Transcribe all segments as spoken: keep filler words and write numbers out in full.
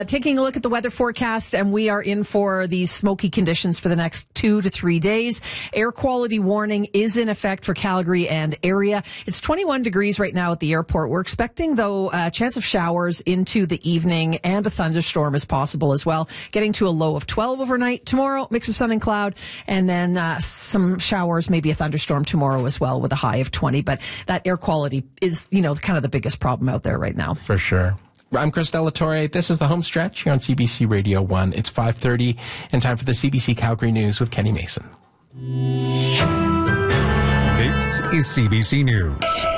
Taking a look at the weather forecast, and we are in for these smoky conditions for the next two to three days. Air quality warning is in effect for Calgary and area. It's twenty-one degrees right now at the airport. We're expecting, though, a chance of showers into the evening, and a thunderstorm is possible as well. Getting to a low of twelve overnight. Tomorrow, mix of sun and cloud, and then uh, some showers, maybe a thunderstorm tomorrow as well with a high of twenty. But that air quality is, you know, kind of the biggest problem out there right now. For sure. I'm Chris Delatorre. This is the home stretch here on C B C Radio one. It's five thirty and time for the C B C Calgary News with Kenny Mason. This is C B C News.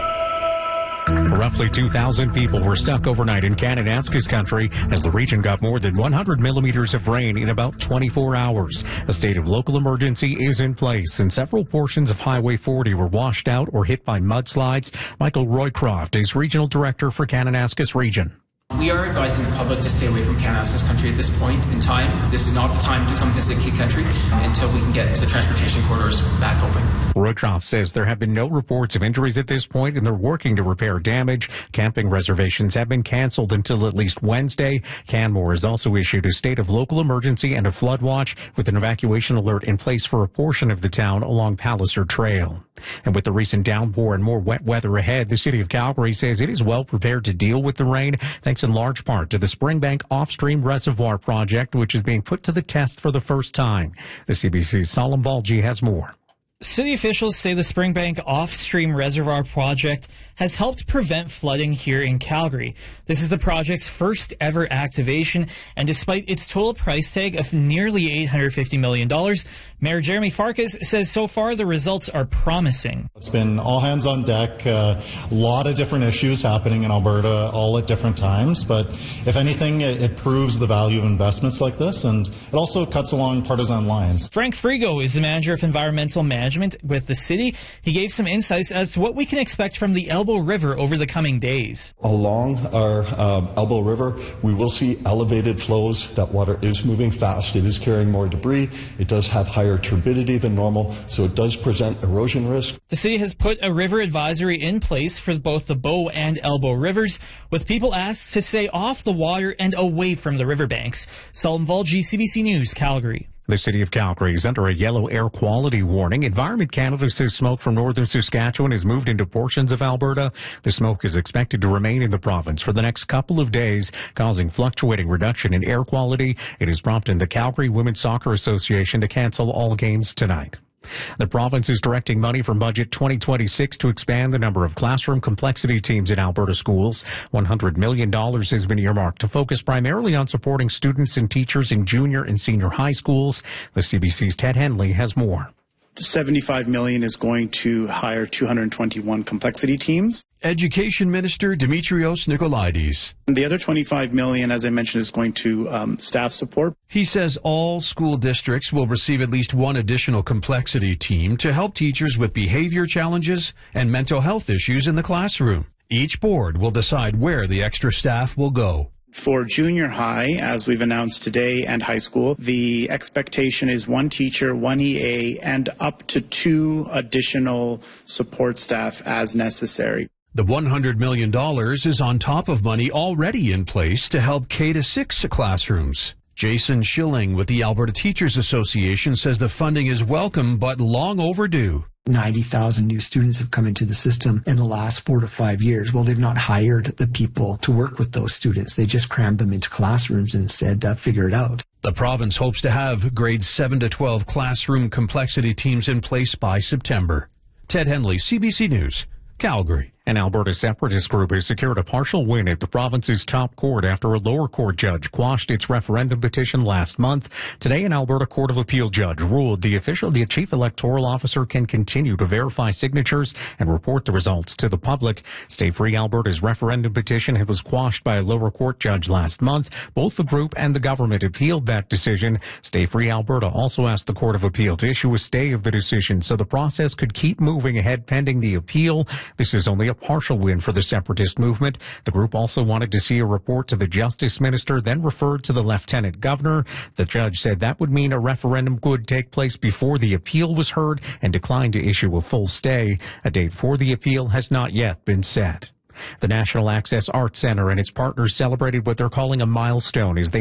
Roughly two thousand people were stuck overnight in Kananaskis country as the region got more than one hundred millimeters of rain in about twenty-four hours. A state of local emergency is in place, and several portions of Highway forty were washed out or hit by mudslides. Michael Roycroft is Regional Director for Kananaskis Region. We are advising the public to stay away from Kananaskis country at this point in time. This is not the time to come visit Key Country until we can get the transportation corridors back open. Roycroft says there have been no reports of injuries at this point, and they're working to repair damage. Camping reservations have been canceled until at least Wednesday. Canmore has also issued a state of local emergency and a flood watch with an evacuation alert in place for a portion of the town along Palliser Trail. And with the recent downpour and more wet weather ahead, the city of Calgary says it is well prepared to deal with the rain, thanks in large part to the Springbank Off-Stream Reservoir project, which is being put to the test for the first time. The C B C's Salim Valji has more. City officials say the Springbank Off-Stream Reservoir project has helped prevent flooding here in Calgary. This is the project's first ever activation, and despite its total price tag of nearly eight hundred fifty million dollars, Mayor Jeremy Farkas says so far the results are promising. It's been all hands on deck, a lot of different issues happening in Alberta all at different times, but if anything, it, it proves the value of investments like this, and it also cuts along partisan lines. Frank Frigo is the manager of environmental management with the city. He gave some insights as to what we can expect from the Elbow River over the coming days. Along our uh, Elbow River, we will see elevated flows. That water is moving fast. It is carrying more debris. It does have higher turbidity than normal, so it does present erosion risk. The city has put a river advisory in place for both the Bow and Elbow Rivers, with people asked to stay off the water and away from the riverbanks. Salim Valji, C B C News, Calgary. The city of Calgary is under a yellow air quality warning. Environment Canada says smoke from northern Saskatchewan has moved into portions of Alberta. The smoke is expected to remain in the province for the next couple of days, causing fluctuating reduction in air quality. It has prompted the Calgary Women's Soccer Association to cancel all games tonight. The province is directing money from Budget twenty twenty-six to expand the number of classroom complexity teams in Alberta schools. one hundred million dollars has been earmarked to focus primarily on supporting students and teachers in junior and senior high schools. The C B C's Ted Henley has more. seventy-five million dollars is going to hire two hundred twenty-one complexity teams. Education Minister Dimitrios Nikolaides. The other twenty-five million dollars, as I mentioned, is going to um, staff support. He says all school districts will receive at least one additional complexity team to help teachers with behavior challenges and mental health issues in the classroom. Each board will decide where the extra staff will go. For junior high, as we've announced today, and high school, the expectation is one teacher, one E A, and up to two additional support staff as necessary. The one hundred million dollars is on top of money already in place to help K to six classrooms. Jason Schilling with the Alberta Teachers Association says the funding is welcome but long overdue. ninety thousand new students have come into the system in the last four to five years. Well, they've not hired the people to work with those students. They just crammed them into classrooms and said, uh, figure it out. The province hopes to have grades seven to twelve classroom complexity teams in place by September. Ted Henley, C B C News, Calgary. An Alberta separatist group has secured a partial win at the province's top court after a lower court judge quashed its referendum petition last month. Today, an Alberta Court of Appeal judge ruled the official, the chief electoral officer can continue to verify signatures and report the results to the public. Stay Free Alberta's referendum petition was quashed by a lower court judge last month. Both the group and the government appealed that decision. Stay Free Alberta also asked the Court of Appeal to issue a stay of the decision so the process could keep moving ahead pending the appeal. This is only a partial win for the separatist movement. The group also wanted to see a report to the Justice Minister, then referred to the Lieutenant Governor. The judge said that would mean a referendum would take place before the appeal was heard and declined to issue a full stay. A date for the appeal has not yet been set. The National Access Arts Centre and its partners celebrated what they're calling a milestone as they